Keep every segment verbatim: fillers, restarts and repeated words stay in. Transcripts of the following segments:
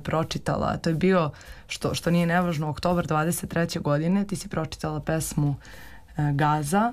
pročitala, to je bio, što, što nije nevažno, oktobar dvadeset treće godine, ti si pročitala pesmu e, Gaza,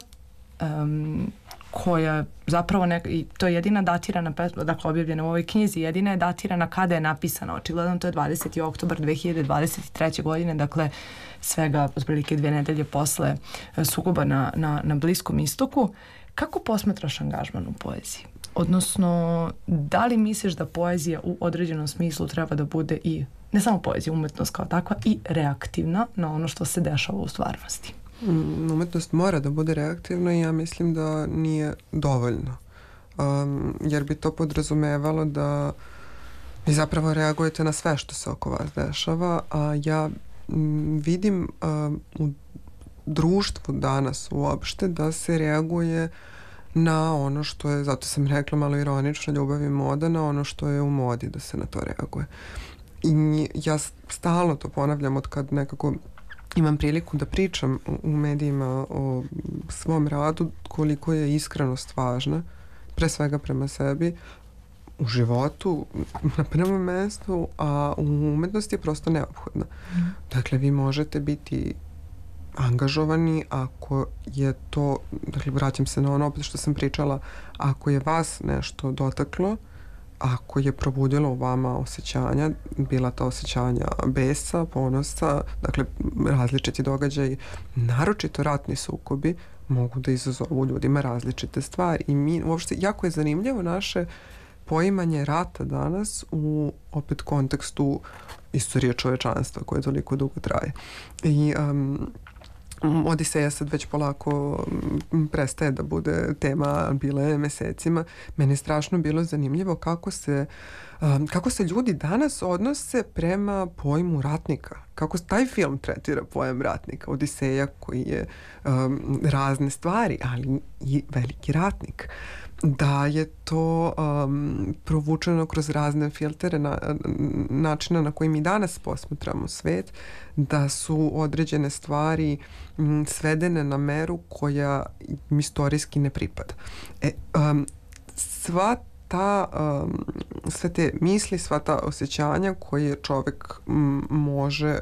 um, koja zapravo, ne, i to je jedina datirana pesma, dakle objavljena u ovoj knjizi, jedina je datirana kada je napisana, očigledno to je dvadeseti oktobar dve hiljade dvadeset treće godine, dakle svega otprilike dve nedelje posle sukoba na, na, na Bliskom istoku. Kako posmatraš angažman u poeziji? Odnosno, da li misliš da poezija u određenom smislu treba da bude i, ne samo poezija, umetnost kao takva, i reaktivna na ono što se dešava u stvarnosti? Mm, umetnost mora da bude reaktivna i ja mislim da nije dovoljno. Um, jer bi to podrazumevalo da vi zapravo reagujete na sve što se oko vas dešava, a ja m, vidim um, u društvu danas uopšte da se reaguje na ono što je, zato sam rekla malo ironično, ljubav i moda, na ono što je u modi da se na to reaguje. I ja stalno to ponavljam od kad nekako imam priliku da pričam u medijima o svom radu, koliko je iskrenost važna, pre svega prema sebi, u životu, na prvom mestu, a u umetnosti je prosto neophodna. Mm. Dakle, vi možete biti angažovani ako je to, dakle, vraćam se na ono opet što sam pričala, ako je vas nešto dotaklo, ako je probudilo u vama osjećanja, bila to osjećanja besa, ponosa, dakle različiti događaji, naročito ratni sukobi, mogu da izazovu ljudima različite stvari. I mi, uopšte, jako je zanimljivo naše poimanje rata danas u opet kontekstu istorije čovečanstva koje toliko dugo traje. I um, Odiseja sad već polako prestaje da bude tema, bila je mesecima. Meni je strašno bilo zanimljivo kako se, um, kako se ljudi danas odnose prema pojmu ratnika. Kako taj film tretira pojam ratnika. Odiseja koji je um, razne stvari, ali i veliki ratnik. Da je to um, provučeno kroz razne filtere na, načina na koji mi danas posmatramo svet, da su određene stvari m, svedene na meru koja im istorijski ne pripada. E, um, sva ta, um, sve te misli, sva ta osjećanja koje čovek m, može,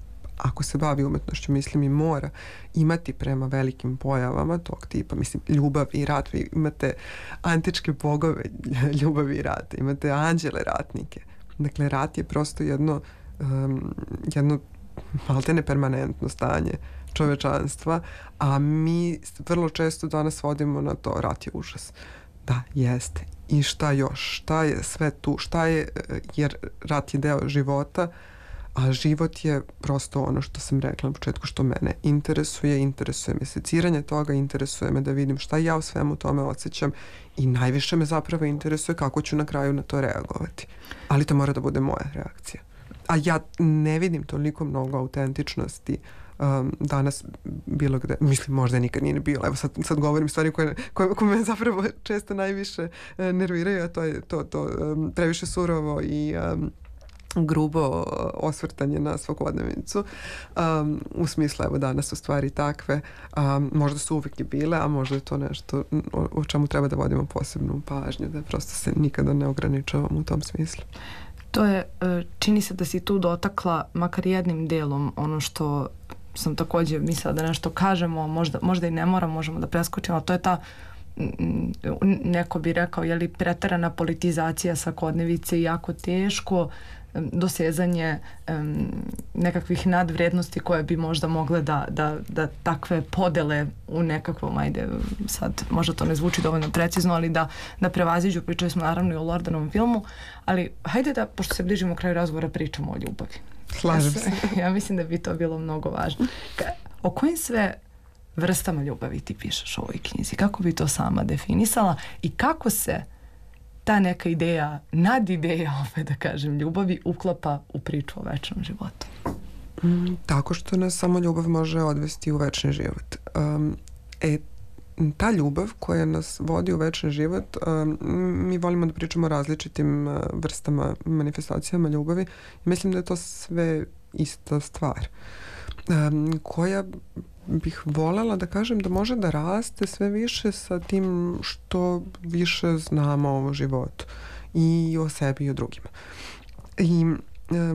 ako se bavi umetnošću, mislim i mora imati prema velikim pojavama tog tipa, mislim, ljubav i rat. Vi imate antičke bogove ljubavi i rata, imate anđele ratnike. Dakle, rat je prosto jedno, um, jedno maltene permanentno stanje čovečanstva, a mi vrlo često danas vodimo na to, rat je užas. Da, jeste. I šta još? Šta je sve tu? Šta je, jer rat je deo života, a život je prosto ono što sam rekla na početku, što mene interesuje, interesuje me seciranje toga, interesuje me da vidim šta ja u svemu tome osjećam i najviše me zapravo interesuje kako ću na kraju na to reagovati. Ali to mora da bude moja reakcija. A ja ne vidim toliko mnogo autentičnosti um, danas bilo gde, mislim možda nikad nije bilo, evo sad, sad govorim stvari koje, koje, koje me zapravo često najviše uh, nerviraju, a to je to, to um, previše surovo i um, grubo osvrtanje na svakodnevicu. Um, u smislu, evo danas su stvari takve, um, možda su uvijek i bile, a možda je to nešto o, o čemu treba da vodimo posebnu pažnju, da prosto se nikada ne ograničavamo u tom smislu. To je, čini se da si tu dotakla makar jednim delom ono što sam također mislila da nešto kažemo, možda, možda i ne moram, možemo da preskočimo, ali to je ta, neko bi rekao, je li preterana politizacija svakodnevice i jako teško dosezanje um, nekakvih nadvrednosti koje bi možda mogle da, da, da takve podele u nekakvom, ajde, sad možda to ne zvuči dovoljno precizno, ali da, da prevaziđu. Pričali smo naravno i o Lordanovom filmu, ali hajde da, pošto se bližimo kraju razgovora, pričamo o ljubavi. Slažem se. Ja mislim da bi to bilo mnogo važno. O kojim sve vrstama ljubavi ti pišeš u ovoj knjizi? Kako bi to sama definisala i kako se ta neka ideja, nadideja, opet da kažem, ljubavi uklapa u priču o večnom životu? Mm, tako što nas samo ljubav može odvesti u večni život. Um, e, ta ljubav koja nas vodi u večni život, um, mi volimo da pričamo o različitim uh, vrstama, manifestacijama ljubavi. Mislim da je to sve ista stvar. Um, koja bih voljela da kažem da može da raste sve više sa tim što više znamo o životu i o sebi i o drugima. I